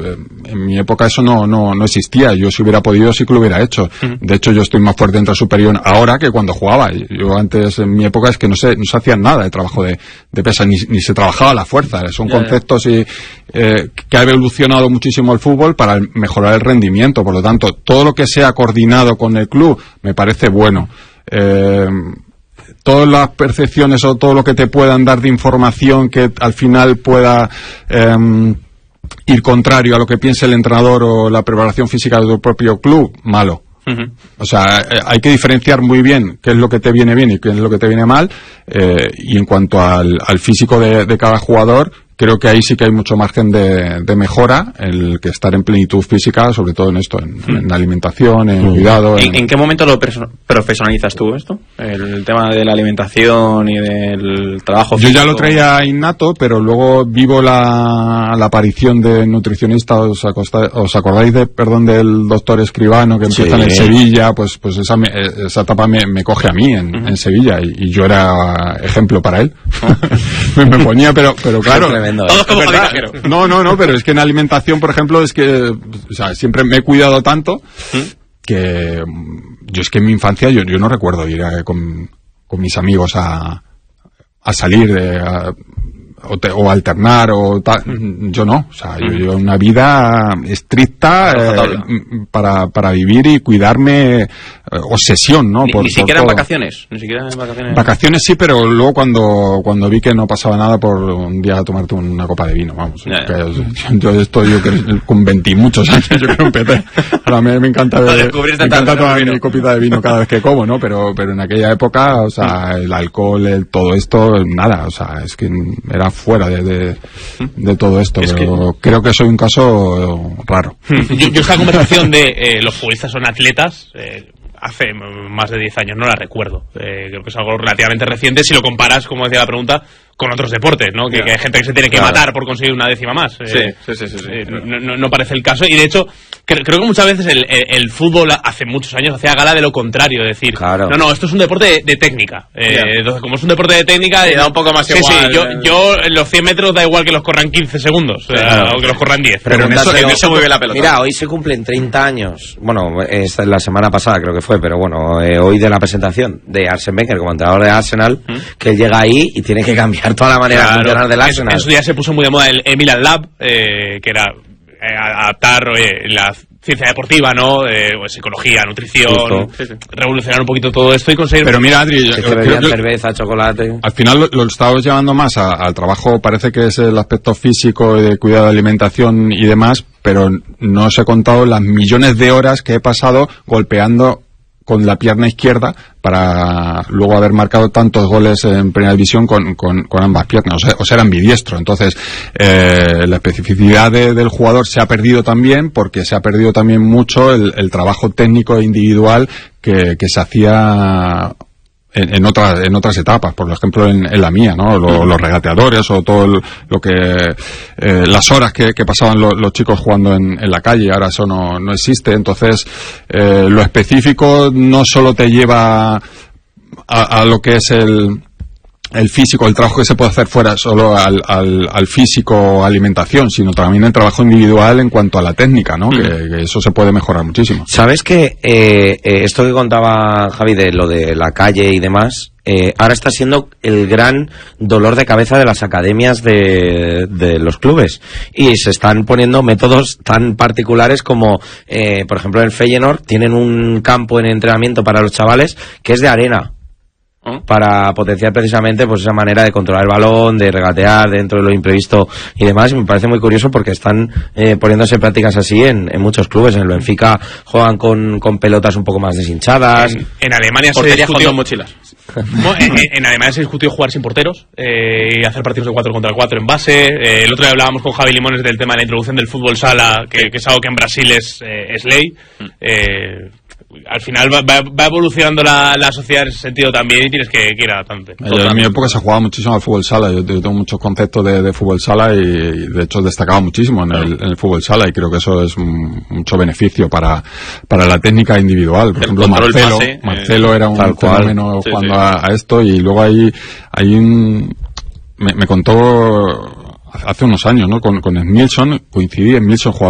en mi época eso no existía. Yo, si hubiera podido, sí que lo hubiera hecho. De hecho, yo estoy más fuerte en tren superior ahora que cuando jugaba. Yo antes, en mi época, es que no se hacían nada de trabajo de pesa, ni se trabajaba la fuerza. Son conceptos que ha evolucionado muchísimo el fútbol para mejorar el rendimiento. Por lo tanto, todo lo que sea coordinado con el club me parece bueno. Todas las percepciones o todo lo que te puedan dar de información que al final pueda ir contrario a lo que piense el entrenador o la preparación física de tu propio club, malo. O sea, hay que diferenciar muy bien qué es lo que te viene bien y qué es lo que te viene mal, y en cuanto al físico de cada jugador, creo que ahí sí que hay mucho margen de mejora, el que estar en plenitud física, sobre todo en esto, en alimentación, en cuidado. ¿En qué momento lo profesionalizas tú esto? El tema de la alimentación y del trabajo físico. Yo ya lo traía innato, pero luego vivo la aparición de nutricionistas. ¿Os acordáis del doctor Escribano que empieza en Sevilla? Pues esa etapa me coge a mí en Sevilla, y yo era ejemplo para él. me ponía, pero claro. Todos como No, pero es que en alimentación, por ejemplo, es que, o sea, siempre me he cuidado tanto que yo es que en mi infancia yo no recuerdo ir con mis amigos a salir o alternar o tal. Yo no, o sea, yo una vida estricta para vivir y cuidarme, obsesión, ¿no? Ni siquiera en vacaciones. Vacaciones sí, pero luego cuando vi que no pasaba nada por un día tomarte una copa de vino, vamos. Yo con 20 y muchos años yo creo que empecé. Ahora me encanta tomar mi copita de vino cada vez que como, ¿no? Pero en aquella época, o sea, el alcohol, todo esto, nada, o sea, es que era fuera de todo esto, pero creo que soy un caso raro. Yo esta conversación de los futbolistas son atletas, hace más de 10 años no la recuerdo. Creo que es algo relativamente reciente si lo comparas, como decía la pregunta, con otros deportes, ¿no? Que hay gente que se tiene que matar por conseguir una décima más. No parece el caso, y de hecho creo que muchas veces el fútbol hace muchos años hacía gala de lo contrario, es decir, no, esto es un deporte de técnica. Entonces, como es un deporte de técnica, da un poco más igual. Yo en los 100 metros da igual que los corran 15 segundos, o que los corran 10. Pero en eso mueve la pelota. Mira, hoy se cumplen 30 años, bueno, es la semana pasada creo que fue, pero bueno, hoy de la presentación de Arsene Wenger como entrenador de Arsenal, que él llega ahí y tiene que cambiar toda la manera de funcionar del Arsenal. En su día se puso muy de moda el Milan Lab, que era adaptar la ciencia deportiva, ¿no? Psicología, nutrición, revolucionar un poquito todo esto y conseguir... Pero mira, Adri, que bebían cerveza, chocolate... Al final lo estamos llevando más al trabajo, parece que es el aspecto físico, de cuidado de alimentación y demás, pero no os he contado las millones de horas que he pasado golpeando con la pierna izquierda para luego haber marcado tantos goles en primera división con ambas piernas, o sea, era ambidiestro. Entonces, la especificidad del jugador se ha perdido también, porque se ha perdido también mucho el trabajo técnico e individual que se hacía en otras etapas, por ejemplo en la mía, ¿no? Los regateadores o todo lo que las horas que pasaban los chicos jugando en la calle, ahora eso no existe. Entonces lo específico no solo te lleva a lo que es el físico, el trabajo que se puede hacer fuera solo al físico, alimentación, sino también el trabajo individual en cuanto a la técnica, ¿no? Que eso se puede mejorar muchísimo. ¿Sabes que esto que contaba Javi de lo de la calle y demás, ahora está siendo el gran dolor de cabeza de las academias de los clubes, y se están poniendo métodos tan particulares como por ejemplo en el Feyenoord tienen un campo en entrenamiento para los chavales que es de arena, para potenciar precisamente pues esa manera de controlar el balón, de regatear dentro de lo imprevisto y demás. Y me parece muy curioso porque están poniéndose prácticas así en muchos clubes. En el Benfica juegan con pelotas un poco más deshinchadas. En Alemania se discutió con mochilas. En Alemania se discutió jugar sin porteros y hacer partidos de 4 contra 4 en base. El otro día hablábamos con Javi Limones del tema de la introducción del fútbol sala, que es algo que en Brasil es ley. Al final va evolucionando la sociedad en ese sentido también, y tienes que ir adaptándote. En mi época se jugaba muchísimo al fútbol sala. Yo tengo muchos conceptos de fútbol sala y de hecho destacaba muchísimo en el fútbol sala, y creo que eso es mucho beneficio para la técnica individual. Por ejemplo, Marcelo era un fenómeno jugando a esto, y luego hay me contó hace unos años, ¿no? Con Nilsson, coincidí en Nilsson, jugador